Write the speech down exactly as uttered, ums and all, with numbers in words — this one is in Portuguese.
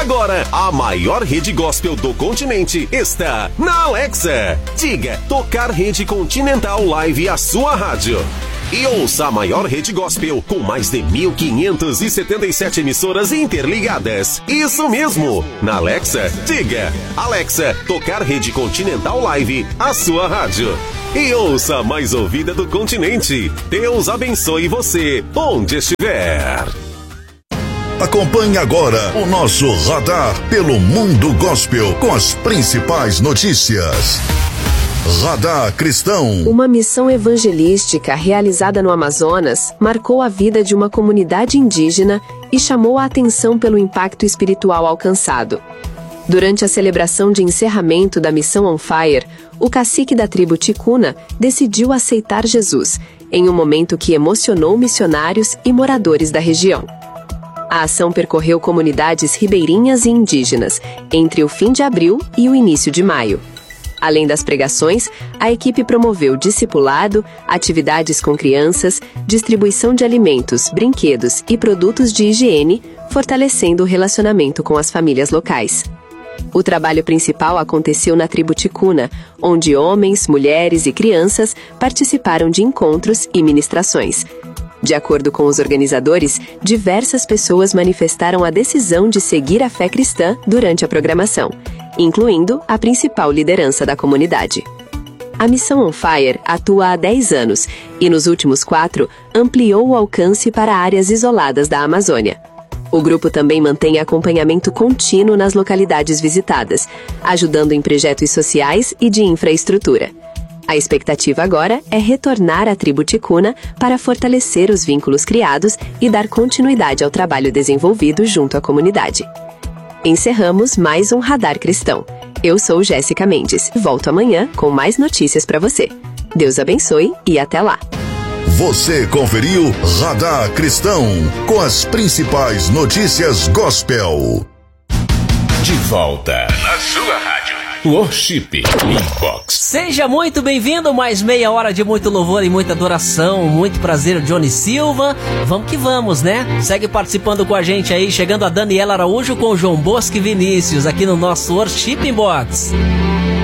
Agora, a maior rede gospel do continente está na Alexa. Diga, tocar Rede Continental Live a sua rádio. E ouça a maior rede gospel com mais de mil quinhentas e setenta e sete emissoras interligadas. Isso mesmo! Na Alexa, diga, Alexa, tocar Rede Continental Live a sua rádio. E ouça a mais ouvida do continente. Deus abençoe você, onde estiver. Acompanhe agora o nosso radar pelo mundo gospel com as principais notícias. Radar Cristão. Uma missão evangelística realizada no Amazonas marcou a vida de uma comunidade indígena e chamou a atenção pelo impacto espiritual alcançado. Durante a celebração de encerramento da missão On Fire, o cacique da tribo Ticuna decidiu aceitar Jesus, em um momento que emocionou missionários e moradores da região. A ação percorreu comunidades ribeirinhas e indígenas, entre o fim de abril e o início de maio. Além das pregações, a equipe promoveu discipulado, atividades com crianças, distribuição de alimentos, brinquedos e produtos de higiene, fortalecendo o relacionamento com as famílias locais. O trabalho principal aconteceu na tribo Ticuna, onde homens, mulheres e crianças participaram de encontros e ministrações. De acordo com os organizadores, diversas pessoas manifestaram a decisão de seguir a fé cristã durante a programação, incluindo a principal liderança da comunidade. A Missão On Fire atua há dez anos e, nos últimos quatro, ampliou o alcance para áreas isoladas da Amazônia. O grupo também mantém acompanhamento contínuo nas localidades visitadas, ajudando em projetos sociais e de infraestrutura. A expectativa agora é retornar à tribo Ticuna para fortalecer os vínculos criados e dar continuidade ao trabalho desenvolvido junto à comunidade. Encerramos mais um Radar Cristão. Eu sou Jéssica Mendes. Volto amanhã com mais notícias para você. Deus abençoe e até lá. Você conferiu Radar Cristão com as principais notícias gospel. De volta na sua rádio. Worship Inbox. Seja muito bem-vindo, mais meia hora de muito louvor e muita adoração. Muito prazer, Johnny Silva. Vamos que vamos, né? Segue participando com a gente aí, chegando a Daniela Araújo com o João Bosco e Vinícius aqui no nosso Worship Inbox.